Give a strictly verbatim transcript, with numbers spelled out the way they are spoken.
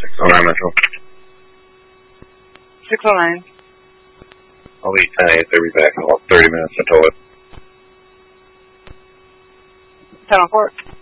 six oh nine Metro. six oh nine. I'll be ten eight, they'll be back in about thirty minutes, I told it. ten oh four.